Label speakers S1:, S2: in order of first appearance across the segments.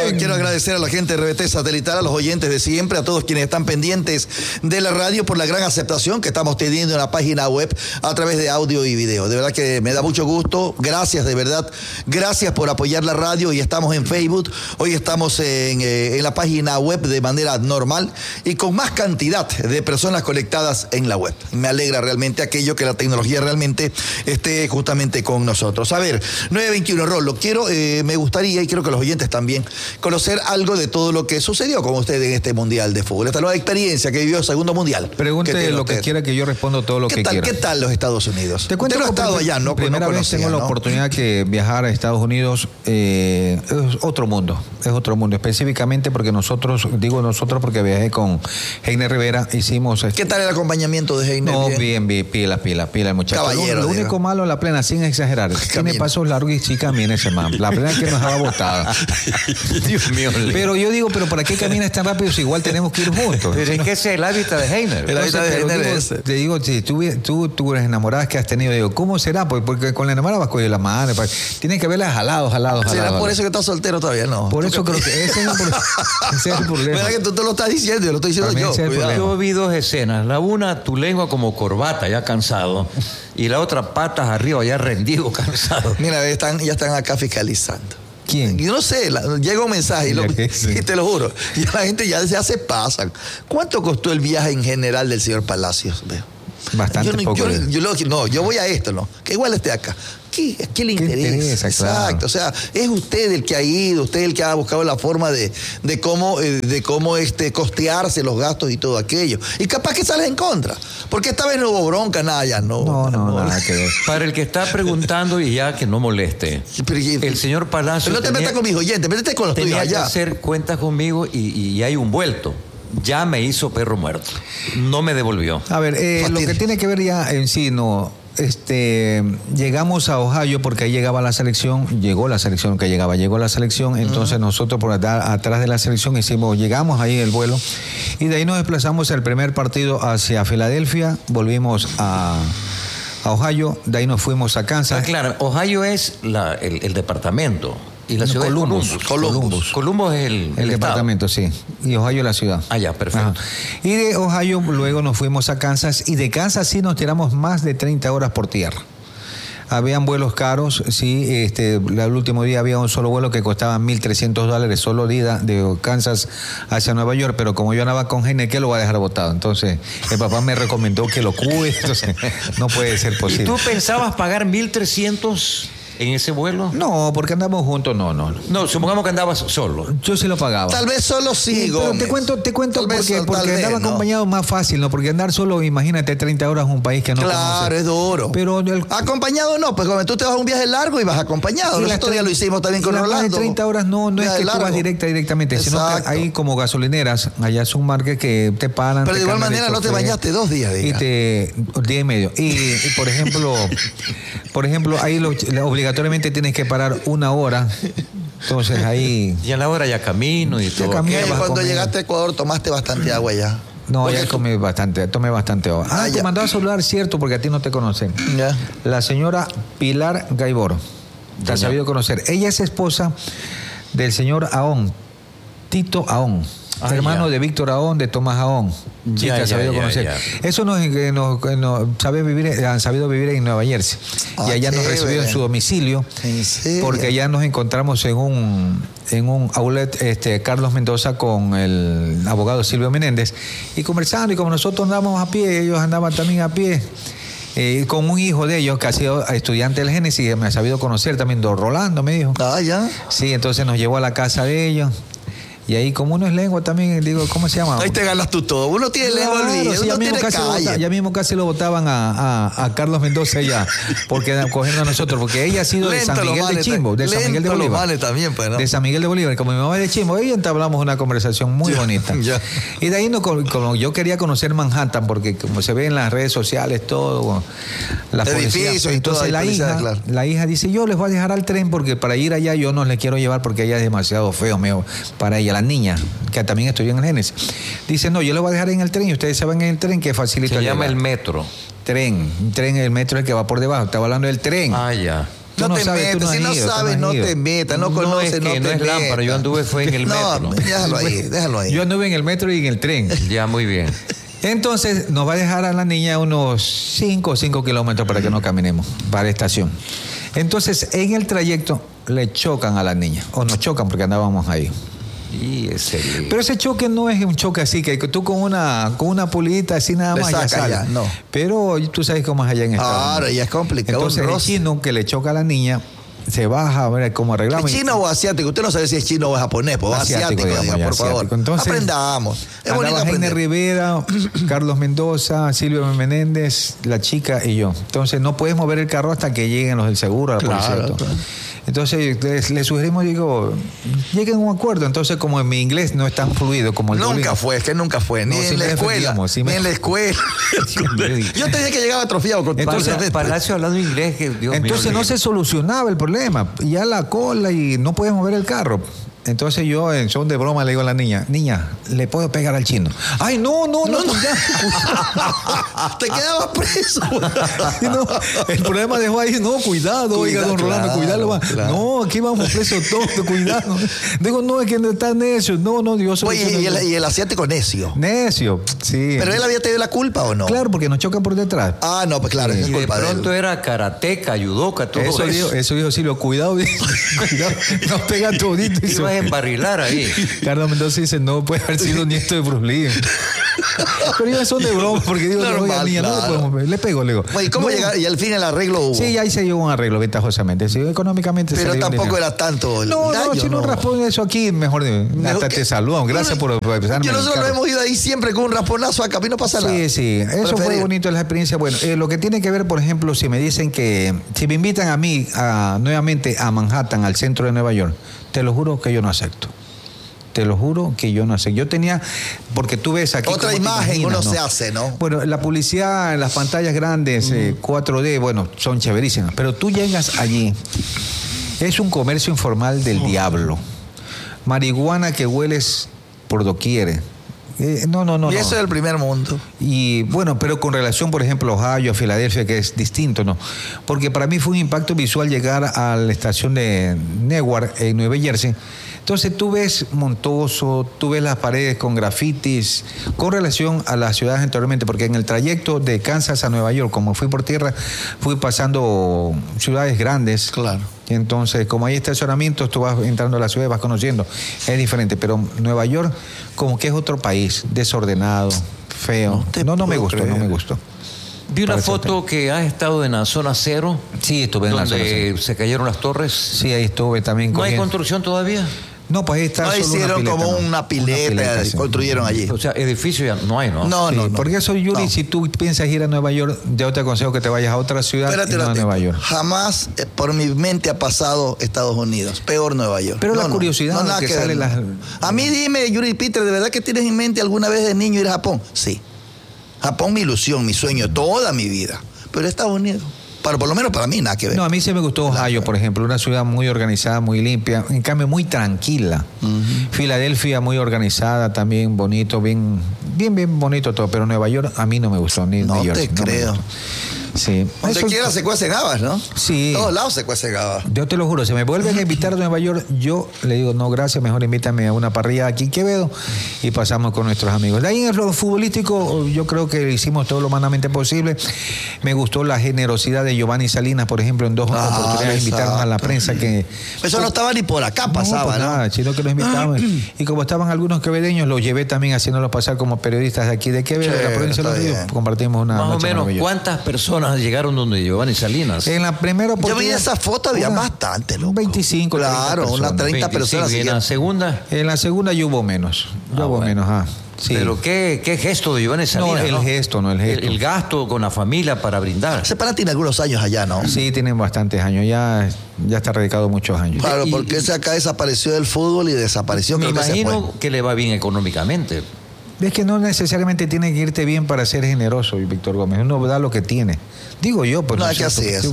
S1: quiero agradecer a la gente de RBT Satelital, a los oyentes de siempre, a todos quienes están pendientes de la radio por la gran aceptación que estamos teniendo en la página web a través de audio y video. De verdad que me da mucho gusto. Gracias, de verdad. Gracias por apoyar la radio. Y estamos en Facebook. Hoy estamos en la página web de manera normal y con más cantidad de personas conectadas en la web. Me alegra realmente aquello que la tecnología realmente esté justamente con nosotros. A ver, 921, Rolo, me gustaría, y creo que los oyentes también, conocer algo de todo lo que sucedió con usted en este Mundial de Fútbol, esta nueva experiencia que vivió el segundo Mundial.
S2: Pregunte lo que quiera, que yo respondo todo lo que quiera.
S1: ¿Qué tal los Estados Unidos?
S2: Te cuento,
S1: usted no ha estado allá, ¿no?
S2: Primera vez tengo la oportunidad que viajar a Estados Unidos. Es otro mundo, específicamente porque digo nosotros porque viajé con Heiner Rivera, hicimos...
S1: ¿Qué tal el acompañamiento de Heiner?
S2: No, bien, pila, el muchacho.
S1: Caballero,
S2: lo único malo en la plena, sin exagerar, tiene pasos largos y sí camina ese man. La plena es que nos daba botada.
S3: Dios mío.
S2: Pero yo digo, ¿pero para qué caminas tan rápido si igual tenemos que ir juntos?
S3: Pero es que ese es el hábitat de Heiner.
S1: El hábitat de Heiner es ese.
S2: Te digo, si tú eres enamoradas que has tenido, digo, ¿cómo será? Porque con la enamorada vas a coger la mano. Tienes que verla jalado.
S1: ¿Será por eso que estás soltero todavía? No.
S2: Por eso creo que ese es el problema.
S1: ¿Verdad que tú lo estás diciendo? Yo lo estoy diciendo yo.
S3: Yo vi dos escenas. La una, tu lengua como corbata, ya cansado. Y la otra, patas arriba, ya rendido, cansado.
S1: Mira, ya están acá fiscalizando.
S2: ¿Quién?
S1: Yo no sé, llega un mensaje y te lo juro, y la gente ya se pasan. ¿Cuánto costó el viaje en general del señor Palacios? Veo.
S2: Bastante poco.
S1: Yo voy a esto, ¿no? Que igual esté acá. ¿Qué le interesa? Exacto.
S2: Claro.
S1: O sea, es usted el que ha ido, usted el que ha buscado la forma de cómo costearse los gastos y todo aquello. Y capaz que sale en contra. Porque esta vez no hubo bronca, nada ya. No,
S2: nada que ver.
S3: Para el que está preguntando y ya que no moleste. El señor Palacios.
S1: Pero no te metas con mis oyentes, métete con los tuyos allá.
S3: Tenía que hacer cuentas conmigo y hay un vuelto. Ya me hizo perro muerto. No me devolvió.
S2: A ver, lo que tiene que ver ya en sí, no. Llegamos a Ohio porque ahí llegó la selección, entonces nosotros por atrás de la selección llegamos ahí el vuelo y de ahí nos desplazamos el primer partido hacia Filadelfia, volvimos a Ohio, de ahí nos fuimos a Kansas.
S3: Claro, Ohio es el departamento. Y la ciudad
S2: Columbus.
S3: Columbus es el
S2: departamento, sí. Y Ohio es la ciudad.
S3: Ah, ya, perfecto.
S2: Ajá. Y de Ohio luego nos fuimos a Kansas y de Kansas sí nos tiramos más de 30 horas por tierra. Habían vuelos caros, sí. El último día había un solo vuelo que costaba $1,300 solo ida de Kansas hacia Nueva York, pero como yo andaba con Heiner, ¿qué lo va a dejar botado? Entonces, el papá me recomendó que lo cuide, entonces no puede ser posible.
S3: ¿Y tú pensabas pagar $1,300 en ese vuelo?
S2: No, porque andamos juntos, no.
S3: No, supongamos que andabas solo.
S2: Yo sí lo pagaba.
S1: Tal vez solo sí,
S2: Gómez. Pero te cuento porque andaba acompañado más fácil, ¿no? Porque andar solo, imagínate, 30 horas en un país que no conoces.
S1: Claro, es duro.
S2: Pero
S1: acompañado no, pues Gómez, tú te vas a un viaje largo y vas acompañado. Nosotros ya lo hicimos también con Rolando.
S2: 30 horas no es que tú vas directamente, sino que hay como gasolineras, allá es un market que te paran.
S1: Pero de igual manera no te bañaste 2 días, diga.
S2: Día y medio. Y por ejemplo, ahí obligatoriamente tienes que parar 1 hora. Entonces ahí...
S3: Y a la hora ya camino y todo.
S1: Cuando llegaste a Ecuador tomaste bastante agua ya.
S2: No, ya tomé bastante agua. Te mandaba a saludar, cierto, porque a ti no te conocen.
S1: Ya.
S2: La señora Pilar Gaibor. Te has sabido conocer. Ella es esposa del señor Ahón, Tito Ahón. Hermano de Víctor Ahón, de Tomás Ahón. Sí, te has sabido conocer. Eso han sabido vivir en Nueva Jersey. Y allá nos recibió en su domicilio. Porque allá nos encontramos en un outlet Carlos Mendoza con el abogado Silvio Menéndez. Y conversando, y como nosotros andábamos a pie, ellos andaban también a pie. Con un hijo de ellos que ha sido estudiante del Génesis, me ha sabido conocer también, don Rolando, me dijo.
S1: Ah, ya.
S2: Sí, entonces nos llevó a la casa de ellos. Y ahí, como uno es lengua también, digo, ¿cómo se llama?
S1: Ahí te ganas tú todo. Uno tiene lengua olvidada,
S2: sí,
S1: uno tiene calle.
S2: Ya mismo casi lo votaban a Carlos Mendoza ya, porque cogiendo a nosotros, porque ella ha sido de San Miguel de Chimbo, de San Miguel de Bolívar.
S1: También, pues, ¿no?
S2: De San Miguel de Bolívar. Como mi mamá es de Chimbo, ahí entablamos una conversación muy bonita.
S1: Ya.
S2: Y de ahí, como yo quería conocer Manhattan, porque como se ve en las redes sociales, todo, las policías. Entonces la hija dice, yo les voy a dejar al tren, porque para ir allá yo no les quiero llevar, porque ella es demasiado feo, para ella, la niña, que también estudió en el Génesis. Dice, no, yo le voy a dejar en el tren y ustedes se van en el tren que facilita.
S3: Se llama el metro.
S2: El metro es el que va por debajo. Estaba hablando del tren.
S3: Ah, ya.
S1: No te metas, si no sabes, no te metas, no conoces, no te metas.
S3: No es lámpara, yo anduve fue en el metro.
S1: No, déjalo ahí.
S2: Yo anduve en el metro y en el tren.
S3: Ya, muy bien.
S2: Entonces nos va a dejar a la niña unos 5 kilómetros para que no caminemos para la estación. Entonces en el trayecto le chocan a la niña, o nos chocan porque andábamos ahí. Pero ese choque no es un choque así, que tú con una pulidita así nada más ya sale.
S1: No.
S2: Pero tú sabes cómo es allá en Estados Unidos.
S1: Ahora ya es complicado.
S2: Entonces el chino que le choca a la niña se baja a ver cómo arreglamos.
S1: ¿Es chino o asiático? Usted no sabe si es chino o japonés, pues asiático, digamos, por favor.
S2: Entonces,
S1: aprendamos. Es bonito
S2: aprender. Heine Rivera, Carlos Mendoza, Silvio Menéndez, la chica y yo. Entonces no puedes mover el carro hasta que lleguen los del seguro, la policía. Claro. Entonces les sugerimos, digo, lleguen a un acuerdo. Entonces, como en mi inglés no es tan fluido como el
S1: nunca fue, ni en la escuela. Ni en la escuela. Yo tenía que llegar atrofiado con
S3: entonces, Palacio hablando inglés.
S2: Entonces no se solucionaba el problema. Ya la cola y no puedes mover el carro. Entonces yo en son de broma le digo a la niña, ¿le puedo pegar al chino? Ay, no.
S1: Te quedabas preso.
S2: No, el problema dejó ahí, cuidado, oiga, don Rolando, cuidado. Claro. No, aquí vamos presos todos, cuidado. Digo, no, es que no está necio. No, Dios.
S1: Oye, y el asiático necio.
S2: Necio, sí.
S1: ¿Pero él había tenido la culpa o no?
S2: Claro, porque nos chocan por detrás.
S1: Ah, no, pues claro, es culpa
S3: de pronto era karateca, judoka, todo
S2: eso dijo Silvio, cuidado, nos pega todito.
S3: Y embarrilar ahí.
S2: Carlos Mendoza dice, no puede haber sido nieto de Bruce Lee. Pero ellos son de broma, porque digo,
S1: normal,
S2: niña,
S1: claro.
S2: no le podemos ver. Le pego, le digo.
S1: ¿Y cómo llegar? Y al fin el arreglo hubo.
S2: Sí, ahí se llegó un arreglo ventajosamente. Sí, económicamente.
S1: Pero tampoco era tanto el daño.
S2: Si no raspón eso aquí, mejor hasta te saludan. Gracias por empezarme.
S1: Yo nosotros hemos ido ahí siempre con un rasponazo acá, y no pasa nada.
S2: Sí. Eso fue bonito, la experiencia. Bueno, lo que tiene que ver, por ejemplo, si me dicen que si me invitan a mí nuevamente a Manhattan, al centro de Nueva York, te lo juro que yo no acepto. Yo tenía, porque tú ves aquí...
S1: Otra imagen uno se hace, ¿no?
S2: Bueno, la publicidad en las pantallas grandes, 4D, bueno, son chéverísimas. Pero tú llegas allí, es un comercio informal del diablo. Marihuana que hueles por doquier. No.
S1: Y eso es el primer mundo.
S2: Y bueno, pero con relación, por ejemplo, a Ohio, a Filadelfia, que es distinto, ¿no? Porque para mí fue un impacto visual llegar a la estación de Newark, en Nueva Jersey. Entonces tú ves montoso, tú ves las paredes con grafitis, con relación a las ciudades anteriormente, porque en el trayecto de Kansas a Nueva York, como fui por tierra, fui pasando ciudades grandes.
S1: Claro.
S2: Entonces, como hay estacionamientos, tú vas entrando a la ciudad y vas conociendo. Es diferente, pero Nueva York como que es otro país, desordenado, feo. No me gustó.
S3: Vi una foto que has estado en la zona cero.
S2: Sí, estuve en la zona cero.
S3: Donde se cayeron las torres.
S2: Sí, ahí estuve también.
S3: ¿No hay construcción todavía?
S2: No, pues ahí está.
S1: No,
S2: solo
S1: hicieron
S2: una pileta,
S1: como una pileta,
S2: sí.
S1: Construyeron allí.
S3: O sea, edificio ya no hay, ¿no?
S1: No.
S2: Porque eso, Yuri, si tú piensas ir a Nueva York, yo te aconsejo que te vayas a otra ciudad y no a Nueva York.
S1: Jamás por mi mente ha pasado Estados Unidos. Peor Nueva York.
S2: Pero la curiosidad
S1: nada
S2: que sale las...
S1: A mí dime, Yuri Peter, ¿de verdad que tienes en mente alguna vez de niño ir a Japón? Sí. Japón, mi ilusión, mi sueño, toda mi vida. Pero Estados Unidos, por lo menos para mí, nada que ver.
S2: No, a mí sí me gustó Ohio, por ejemplo, una ciudad muy organizada, muy limpia, en cambio muy tranquila. Filadelfia muy organizada, también bonito, bien bonito todo, pero Nueva York a mí no me gustó, ni
S1: no
S2: New
S1: te
S2: York,
S1: creo.
S2: Sí.
S1: Donde quiera se cuecen habas, ¿no?
S2: Sí.
S1: En todos lados se cuecen habas.
S2: Yo te lo juro, si me vuelven a invitar a Nueva York, yo le digo, no, gracias, mejor invítame a una parrilla aquí en Quevedo y pasamos con nuestros amigos. De ahí en lo futbolístico, yo creo que hicimos todo lo humanamente posible. Me gustó la generosidad de Giovanni Salinas, por ejemplo, en 2 oportunidades de invitarnos a la prensa.
S1: Eso no estaba ni por acá, pasaba, ¿no?
S2: Nada, sino que los invitamos. Y como estaban algunos quevedeños, los llevé también haciéndolos pasar como periodistas de aquí de Quevedo, de la provincia de Los Ríos. Compartimos una
S3: más
S2: noche
S3: o menos, ¿cuántas personas llegaron donde Giovanni Salinas?
S2: En la primera oportunidad.
S1: Yo vi esa foto, había bastante, loco.
S2: 25,
S1: claro, unas 30 personas.
S3: ¿Y en la segunda?
S2: En la segunda yo hubo menos. Sí.
S3: Pero qué gesto de Giovanni Salinas.
S2: No, el gesto.
S3: El gasto con la familia para brindar.
S1: Ese pana tiene algunos años allá, ¿no?
S2: Sí, tienen bastantes años. Ya está radicado muchos años.
S1: Claro, porque ese acá desapareció del fútbol y desapareció.
S3: Me imagino que le va bien económicamente.
S2: Es que no necesariamente tiene que irte bien para ser generoso, Víctor Gómez. Uno da lo que tiene. Digo yo, pues.
S1: No, es que así es.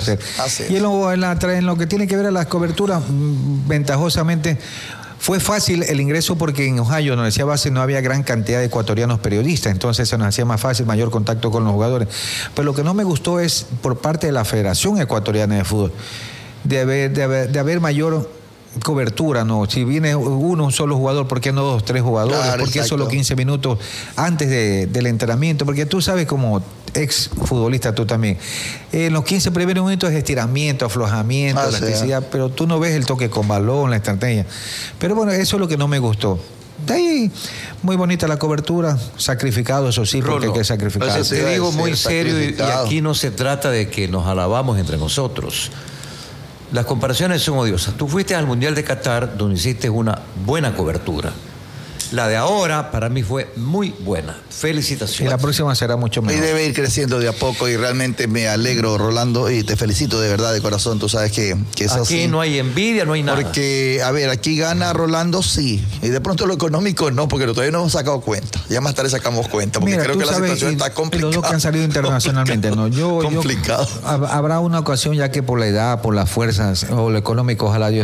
S2: Y en lo que tiene que ver a las coberturas, ventajosamente, fue fácil el ingreso porque en Ohio, en la Universidad Base, no había gran cantidad de ecuatorianos periodistas, entonces se nos hacía más fácil, mayor contacto con los jugadores. Pero lo que no me gustó es por parte de la Federación Ecuatoriana de Fútbol. de haber mayor cobertura, ¿no? Si viene un solo jugador, ¿por qué no 2, 3 jugadores?
S1: Claro,
S2: ¿Por qué
S1: exacto.
S2: solo 15 minutos antes del entrenamiento? Porque tú sabes, como ex futbolista tú también, en los 15 primeros minutos es estiramiento, aflojamiento, elasticidad, pero tú no ves el toque con balón, la estrategia. Pero bueno, eso es lo que no me gustó. De ahí, muy bonita la cobertura, sacrificado, eso sí, porque hay que sacrificar.
S3: Entonces, te digo muy serio, y
S1: sacrificado.
S3: aquí no se trata de que nos alabamos entre nosotros. Las comparaciones son odiosas. Tú fuiste al Mundial de Qatar, donde hiciste una buena cobertura. La de ahora, para mí, fue muy buena.
S2: Y
S3: Felicitaciones.
S2: la próxima será mucho
S1: Y
S2: mejor.
S1: debe ir creciendo de a poco y realmente me alegro, Rolando, y te felicito de verdad, de corazón. Tú sabes que es
S3: Aquí
S1: así.
S3: no hay envidia, no hay nada.
S1: Porque, a ver, aquí gana Rolando, sí. Y de pronto lo económico no, porque todavía no hemos sacado cuenta. Ya más tarde sacamos cuenta, porque
S2: Mira,
S1: creo
S2: tú
S1: que la
S2: sabes,
S1: situación está
S2: los
S1: complicada.
S2: dos que han salido internacionalmente, ¿no?
S1: Complicado.
S2: Habrá una ocasión ya que por la edad, por las fuerzas o lo económico, ojalá Dios